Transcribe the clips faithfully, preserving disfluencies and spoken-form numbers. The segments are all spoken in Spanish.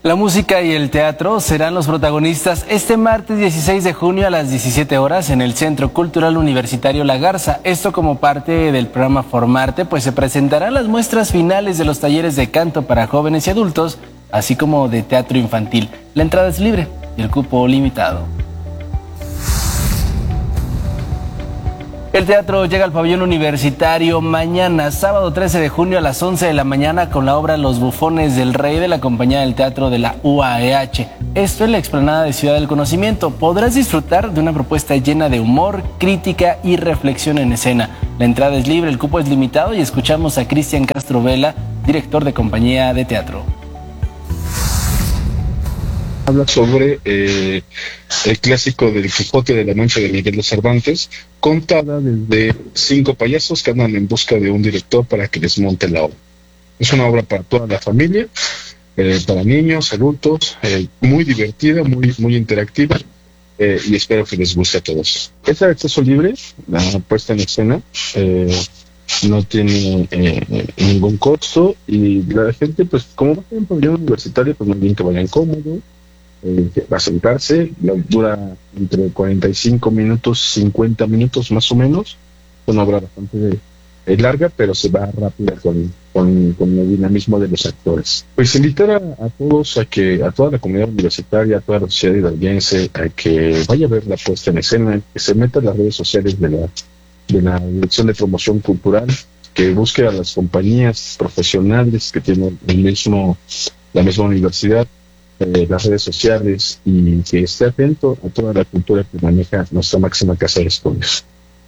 La música y el teatro serán los protagonistas este martes dieciséis de junio a las diecisiete horas en el Centro Cultural Universitario La Garza. Esto como parte del programa Formarte, pues se presentarán las muestras finales de los talleres de canto para jóvenes y adultos, así como de teatro infantil. La entrada es libre y el cupo limitado. El teatro llega al pabellón universitario mañana, sábado trece de junio a las once de la mañana con la obra Los Bufones del Rey de la Compañía del Teatro de la U A E H. Esto en la explanada de Ciudad del Conocimiento. Podrás disfrutar de una propuesta llena de humor, crítica y reflexión en escena. La entrada es libre, el cupo es limitado y escuchamos a Cristian Castro Vela, director de Compañía de Teatro. Habla sobre eh, el clásico del Quijote de la Mancha de Miguel de Cervantes, contada desde cinco payasos que andan en busca de un director para que les monte la obra. Es una obra para toda la familia, eh, para niños, adultos, eh, muy divertida, muy, muy interactiva, eh, y espero que les guste a todos. Es de acceso libre, la puesta en escena, eh, no tiene eh, ningún costo, y la gente, pues como va a ser un pabellón universitario, pues muy bien que vayan cómodos. Eh, va a sentarse, dura entre cuarenta y cinco minutos, cincuenta minutos más o menos, una obra bastante eh, larga, pero se va rápida con, con, con el dinamismo de los actores. Pues invitar a, a todos, a que a toda la comunidad universitaria, a toda la sociedad hidalguense, a que vaya a ver la puesta en escena, que se meta en las redes sociales de la, de la Dirección de Promoción Cultural, que busque a las compañías profesionales que tienen el mismo, la misma universidad, Eh, las redes sociales, y que esté atento a toda la cultura que maneja nuestra máxima casa de estudios.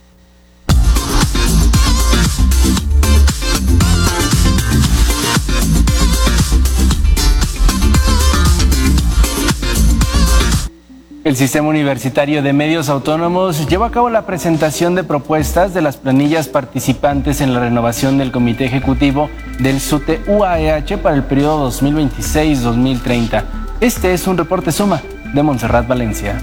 El Sistema Universitario de Medios Autónomos llevó a cabo la presentación de propuestas de las planillas participantes en la renovación del Comité Ejecutivo del SUTE U A E H para el periodo dos mil veintiséis dos mil treinta. Este es un reporte suma de Montserrat Valencia.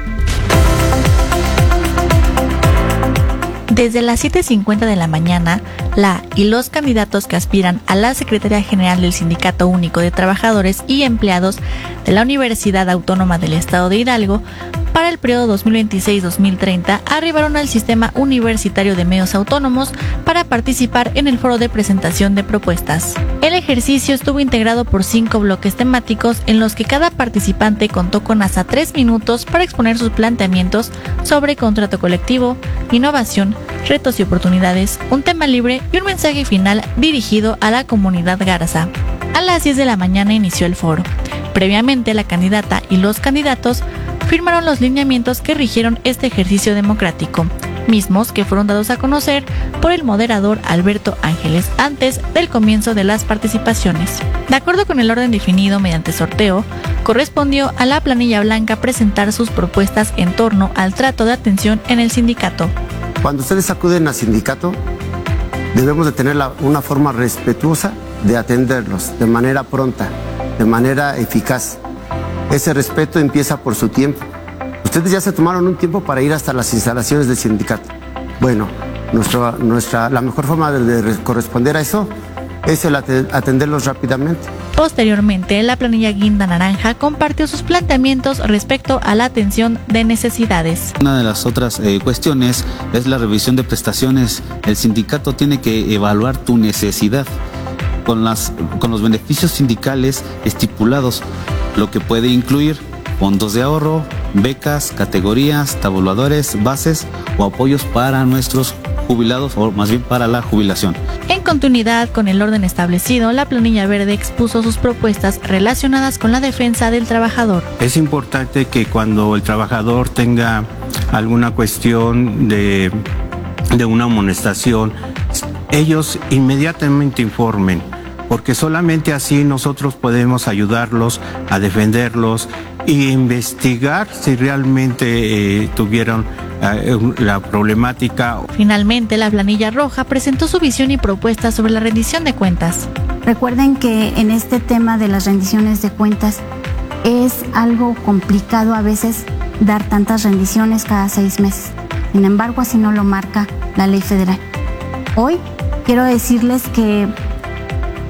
Desde las siete cincuenta de la mañana, la y los candidatos que aspiran a la Secretaría General del Sindicato Único de Trabajadores y Empleados de la Universidad Autónoma del Estado de Hidalgo para el periodo dos mil veintiséis dos mil treinta arribaron al Sistema Universitario de Medios Autónomos para participar en el foro de presentación de propuestas. El ejercicio estuvo integrado por cinco bloques temáticos en los que cada participante contó con hasta tres minutos para exponer sus planteamientos sobre contrato colectivo, innovación, retos y oportunidades, un tema libre y un mensaje final dirigido a la comunidad Garza. A las diez de la mañana inició el foro. Previamente, la candidata y los candidatos firmaron los lineamientos que rigieron este ejercicio democrático, mismos que fueron dados a conocer por el moderador Alberto Ángeles antes del comienzo de las participaciones. De acuerdo con el orden definido mediante sorteo, correspondió a la planilla blanca presentar sus propuestas en torno al trato de atención en el sindicato. Cuando ustedes acuden al sindicato, debemos de tener la, una forma respetuosa de atenderlos de manera pronta, de manera eficaz. Ese respeto empieza por su tiempo. Ustedes ya se tomaron un tiempo para ir hasta las instalaciones del sindicato. Bueno, nuestra, nuestra, la mejor forma de, de corresponder a eso es el atenderlos rápidamente. Posteriormente, la planilla Guinda Naranja compartió sus planteamientos respecto a la atención de necesidades. Una de las otras eh, cuestiones es la revisión de prestaciones. El sindicato tiene que evaluar tu necesidad con, las, con los beneficios sindicales estipulados, lo que puede incluir fondos de ahorro, becas, categorías, tabuladores, bases o apoyos para nuestros jubilados, o más bien para la jubilación. En continuidad con el orden establecido, la planilla verde expuso sus propuestas relacionadas con la defensa del trabajador. Es importante que cuando el trabajador tenga alguna cuestión de, de una amonestación, ellos inmediatamente informen, porque solamente así nosotros podemos ayudarlos a defenderlos e investigar si realmente eh, tuvieron eh, la problemática. Finalmente, la planilla roja presentó su visión y propuestas sobre la rendición de cuentas. Recuerden que en este tema de las rendiciones de cuentas es algo complicado a veces dar tantas rendiciones cada seis meses. Sin embargo, así no lo marca la ley federal. Hoy quiero decirles que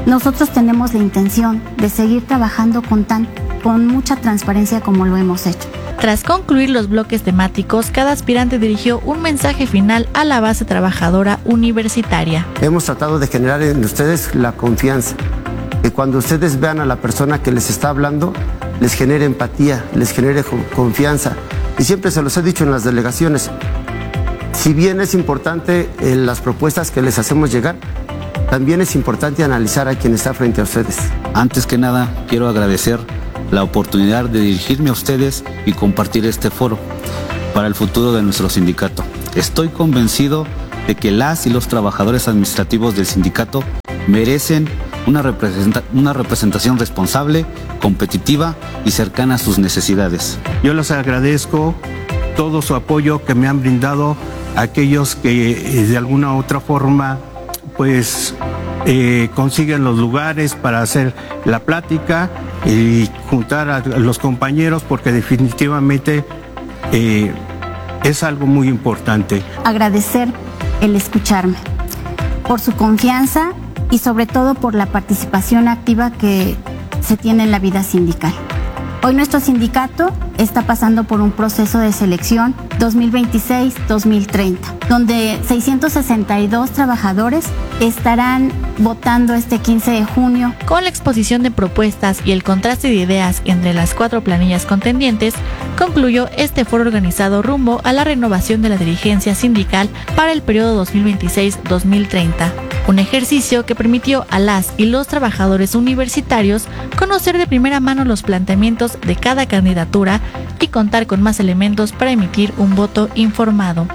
nosotros tenemos la intención de seguir trabajando con, tan, con mucha transparencia como lo hemos hecho. Tras concluir los bloques temáticos, cada aspirante dirigió un mensaje final a la base trabajadora universitaria. Hemos tratado de generar en ustedes la confianza, que cuando ustedes vean a la persona que les está hablando, les genere empatía, les genere confianza. Y siempre se los he dicho en las delegaciones, si bien es importante eh, las propuestas que les hacemos llegar, también es importante analizar a quien está frente a ustedes. Antes que nada, quiero agradecer la oportunidad de dirigirme a ustedes y compartir este foro para el futuro de nuestro sindicato. Estoy convencido de que las y los trabajadores administrativos del sindicato merecen una, representa- una representación responsable, competitiva y cercana a sus necesidades. Yo les agradezco todo su apoyo que me han brindado aquellos que eh, de alguna u otra forma pues eh, consiguen los lugares para hacer la plática y juntar a los compañeros, porque definitivamente eh, es algo muy importante. Agradecer el escucharme, por su confianza y sobre todo por la participación activa que se tiene en la vida sindical. Hoy nuestro sindicato está pasando por un proceso de selección dos mil veintiséis dos mil treinta, donde seiscientos sesenta y dos trabajadores estarán votando este quince de junio. Con la exposición de propuestas y el contraste de ideas entre las cuatro planillas contendientes, concluyó este foro organizado rumbo a la renovación de la dirigencia sindical para el periodo dos mil veintiséis dos mil treinta. Un ejercicio que permitió a las y los trabajadores universitarios conocer de primera mano los planteamientos de cada candidatura y contar con más elementos para emitir un voto informado.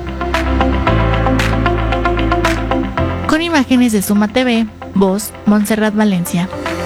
Con imágenes de Suma T V, voz Montserrat Valencia.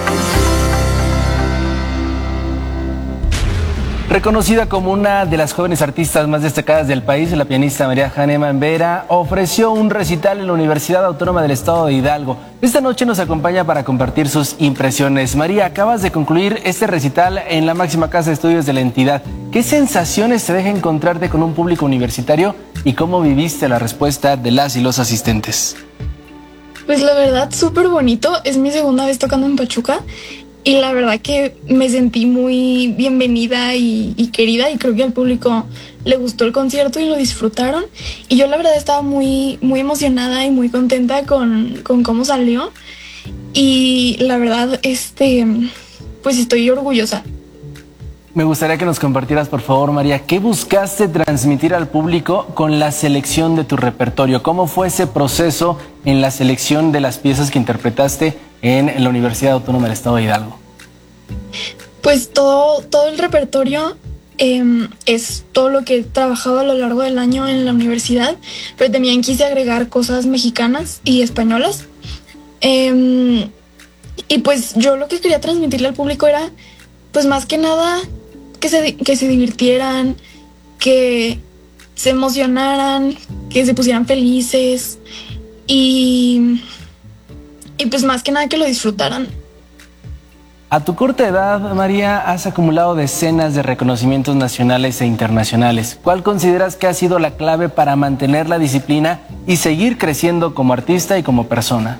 Reconocida como una de las jóvenes artistas más destacadas del país, la pianista María Hahnemann Vera ofreció un recital en la Universidad Autónoma del Estado de Hidalgo. Esta noche nos acompaña para compartir sus impresiones. María, acabas de concluir este recital en la máxima casa de estudios de la entidad. ¿Qué sensaciones te deja encontrarte con un público universitario y cómo viviste la respuesta de las y los asistentes? Pues la verdad, súper bonito. Es mi segunda vez tocando en Pachuca. Y la verdad que me sentí muy bienvenida y, y querida, y creo que al público le gustó el concierto y lo disfrutaron. Y yo la verdad estaba muy, muy emocionada y muy contenta con, con cómo salió. Y la verdad, este, pues estoy orgullosa. Me gustaría que nos compartieras, por favor, María, ¿qué buscaste transmitir al público con la selección de tu repertorio? ¿Cómo fue ese proceso en la selección de las piezas que interpretaste en la Universidad Autónoma del Estado de Hidalgo? Pues todo, todo el repertorio eh, es todo lo que he trabajado a lo largo del año en la universidad, pero también quise agregar cosas mexicanas y españolas. Eh, y pues yo lo que quería transmitirle al público era, pues más que nada, que se, que se divirtieran, que se emocionaran, que se pusieran felices y, y pues más que nada que lo disfrutaran. A tu corta edad, María, has acumulado decenas de reconocimientos nacionales e internacionales. ¿Cuál consideras que ha sido la clave para mantener la disciplina y seguir creciendo como artista y como persona?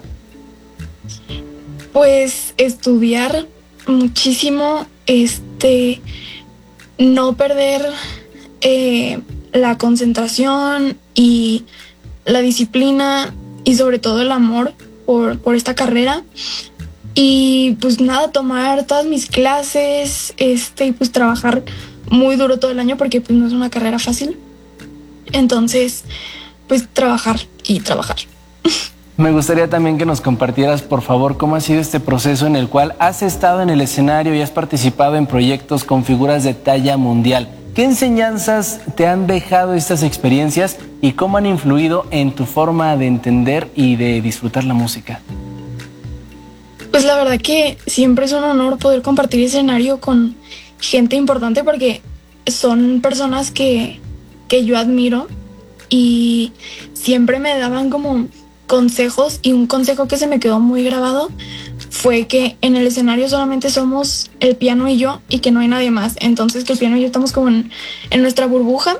Pues estudiar muchísimo, este, no perder eh, la concentración y la disciplina y sobre todo el amor por, por esta carrera. Y pues nada, tomar todas mis clases, este, y pues trabajar muy duro todo el año porque pues no es una carrera fácil. Entonces, pues trabajar y trabajar. Me gustaría también que nos compartieras, por favor, cómo ha sido este proceso en el cual has estado en el escenario y has participado en proyectos con figuras de talla mundial. ¿Qué enseñanzas te han dejado estas experiencias y cómo han influido en tu forma de entender y de disfrutar la música? Pues la verdad que siempre es un honor poder compartir escenario con gente importante porque son personas que, que yo admiro y siempre me daban como consejos, y un consejo que se me quedó muy grabado fue que en el escenario solamente somos el piano y yo y que no hay nadie más. Entonces que el piano y yo estamos como en, en nuestra burbuja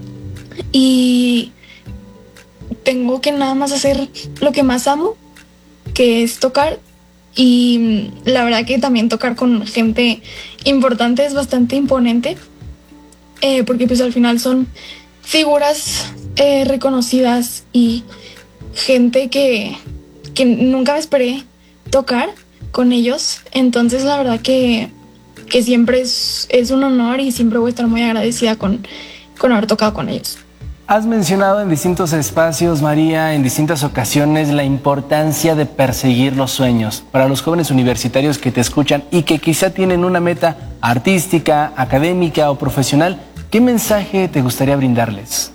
y tengo que nada más hacer lo que más amo, que es tocar, y la verdad que también tocar con gente importante es bastante imponente, eh, porque pues al final son figuras eh, reconocidas y gente que, que nunca me esperé tocar con ellos. Entonces la verdad que, que siempre es, es un honor y siempre voy a estar muy agradecida con, con haber tocado con ellos. Has mencionado en distintos espacios, María, en distintas ocasiones, la importancia de perseguir los sueños. Para los jóvenes universitarios que te escuchan y que quizá tienen una meta artística, académica o profesional, ¿qué mensaje te gustaría brindarles?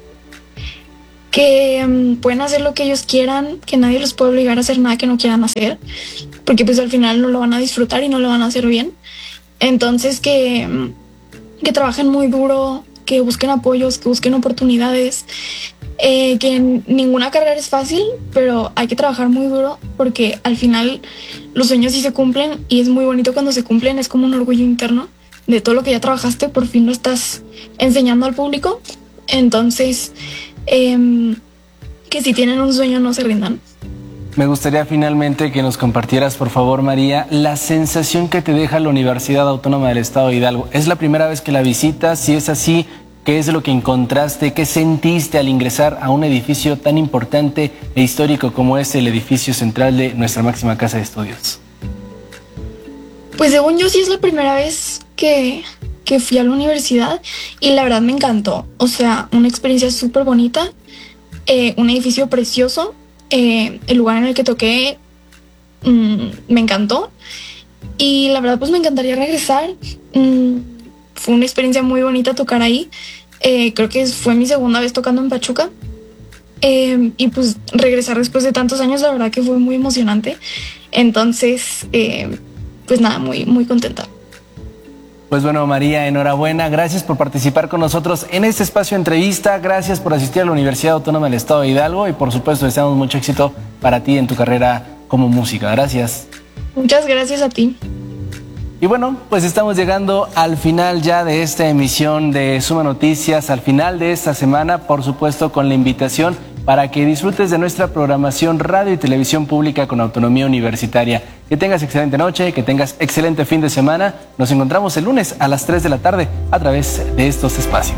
Que um, pueden hacer lo que ellos quieran, que nadie los puede obligar a hacer nada que no quieran hacer, porque pues al final no lo van a disfrutar y no lo van a hacer bien. Entonces que, um, que trabajen muy duro, que busquen apoyos, que busquen oportunidades, eh, que ninguna carrera es fácil, pero hay que trabajar muy duro porque al final los sueños sí se cumplen y es muy bonito cuando se cumplen, es como un orgullo interno de todo lo que ya trabajaste, por fin lo estás enseñando al público. Entonces, eh, que si tienen un sueño no se rindan. Me gustaría finalmente que nos compartieras, por favor, María, la sensación que te deja la Universidad Autónoma del Estado de Hidalgo. ¿Es la primera vez que la visitas? Si es así, ¿qué es lo que encontraste? ¿Qué sentiste al ingresar a un edificio tan importante e histórico como es el edificio central de nuestra máxima casa de estudios? Pues según yo sí es la primera vez que, que fui a la universidad y la verdad me encantó. O sea, una experiencia súper bonita, eh, un edificio precioso. Eh, el lugar en el que toqué mmm, me encantó y la verdad pues me encantaría regresar. Mm, fue una experiencia muy bonita tocar ahí. Eh, creo que fue mi segunda vez tocando en Pachuca, eh, y pues regresar después de tantos años la verdad que fue muy emocionante. Entonces eh, pues nada, muy, muy contenta. Pues bueno, María, enhorabuena, gracias por participar con nosotros en este espacio de entrevista, gracias por asistir a la Universidad Autónoma del Estado de Hidalgo y por supuesto deseamos mucho éxito para ti en tu carrera como música. Gracias. Muchas gracias a ti. Y bueno, pues estamos llegando al final ya de esta emisión de Suma Noticias, al final de esta semana, por supuesto con la invitación para que disfrutes de nuestra programación radio y televisión pública con autonomía universitaria. Que tengas excelente noche, que tengas excelente fin de semana. Nos encontramos el lunes a las tres de la tarde a través de estos espacios.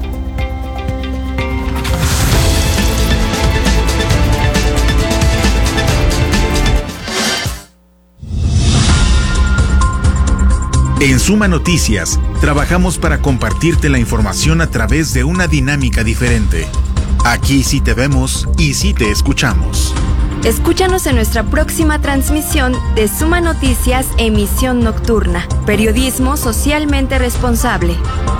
En Suma Noticias, trabajamos para compartirte la información a través de una dinámica diferente. Aquí sí te vemos y sí te escuchamos. Escúchanos en nuestra próxima transmisión de Suma Noticias, emisión nocturna. Periodismo socialmente responsable.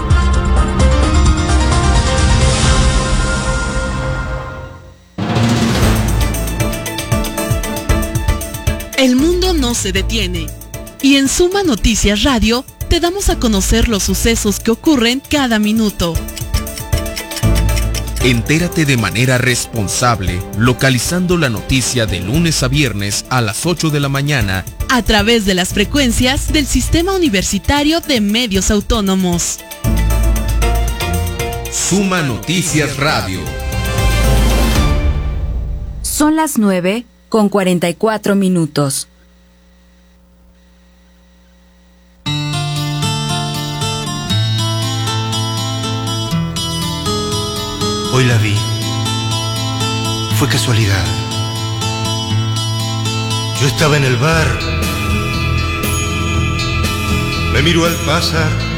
El mundo no se detiene. Y en Suma Noticias Radio te damos a conocer los sucesos que ocurren cada minuto. Entérate de manera responsable, localizando la noticia de lunes a viernes a las ocho de la mañana a través de las frecuencias del Sistema Universitario de Medios Autónomos. Suma Noticias Radio. Son las nueve con cuarenta y cuatro minutos. Hoy la vi. Fue casualidad. Yo estaba en el bar. Me miró al pasar